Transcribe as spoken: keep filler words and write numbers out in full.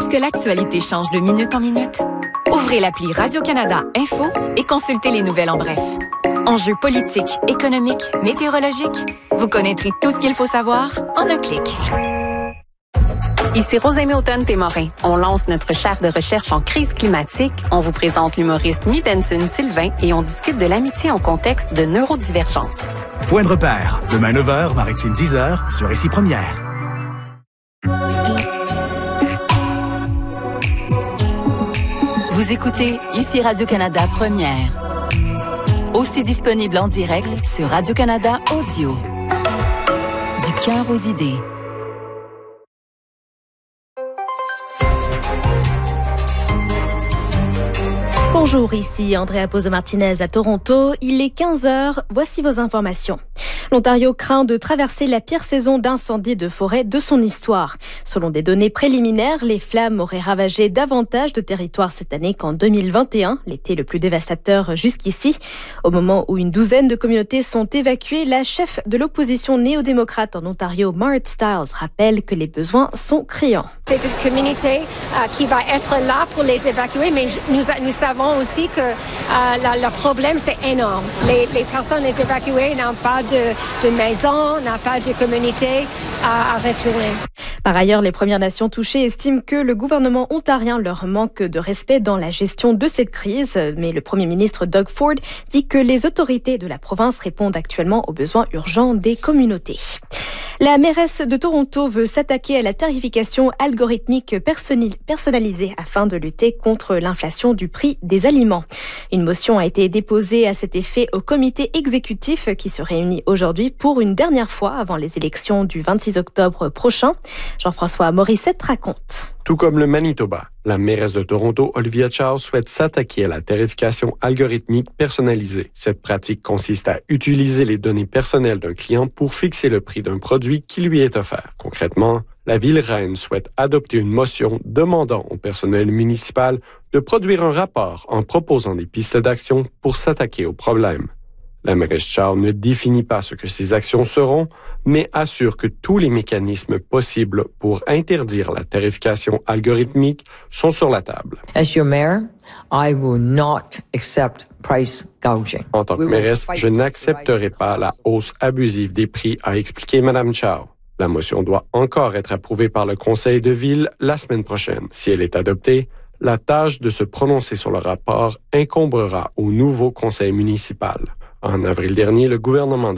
que l'actualité change de minute en minute? Ouvrez l'appli Radio-Canada Info et consultez les nouvelles en bref. Enjeux politiques, économiques, météorologiques, vous connaîtrez tout ce qu'il faut savoir en un clic. Ici Rosalie Automne-Témorin. On lance notre chaire de recherche en crise climatique. On vous présente l'humoriste Mi Benson-Sylvain et on discute de l'amitié en contexte de neurodivergence. Point de repère. Demain neuf heures, Maritime dix heures, sur Récit Première. Vous écoutez Ici Radio-Canada Première. Aussi disponible en direct sur Radio-Canada Audio. Du cœur aux idées. Bonjour, ici Andrea Pozo-Martinez à Toronto. Il est quinze heures. Voici vos informations. L'Ontario craint de traverser la pire saison d'incendie de forêt de son histoire. Selon des données préliminaires, les flammes auraient ravagé davantage de territoires cette année qu'en deux mille vingt et un, l'été le plus dévastateur jusqu'ici. Au moment où une douzaine de communautés sont évacuées, la chef de l'opposition néo-démocrate en Ontario, Marit Stiles, rappelle que les besoins sont criants. C'est une communauté euh, qui va être là pour les évacuer, mais nous, nous savons aussi que euh, le problème, c'est énorme. Les, les personnes les évacuées n'ont pas de, de maison, n'ont pas de communauté à, à retourner. Par ailleurs, les Premières Nations touchées estiment que le gouvernement ontarien leur manque de respect dans la gestion de cette crise. Mais le premier ministre Doug Ford dit que les autorités de la province répondent actuellement aux besoins urgents des communautés. La mairesse de Toronto veut s'attaquer à la tarification algorithmique personnalisée afin de lutter contre l'inflation du prix des aliments. Une motion a été déposée à cet effet au comité exécutif qui se réunit aujourd'hui pour une dernière fois avant les élections du vingt-six octobre prochain. Jean-François Morissette raconte. Tout comme le Manitoba, la mairesse de Toronto, Olivia Chow, souhaite s'attaquer à la tarification algorithmique personnalisée. Cette pratique consiste à utiliser les données personnelles d'un client pour fixer le prix d'un produit qui lui est offert. Concrètement, la ville-reine souhaite adopter une motion demandant au personnel municipal de produire un rapport en proposant des pistes d'action pour s'attaquer au problème. La mairesse Chow ne définit pas ce que ces actions seront, mais assure que tous les mécanismes possibles pour interdire la tarification algorithmique sont sur la table. As your mayor, I will not accept price gouging. En tant que mairesse, je n'accepterai pas la hausse abusive des prix, a expliqué Mme Chow. La motion doit encore être approuvée par le conseil de ville la semaine prochaine. Si elle est adoptée, la tâche de se prononcer sur le rapport incombera au nouveau conseil municipal. En avril dernier, le gouvernement de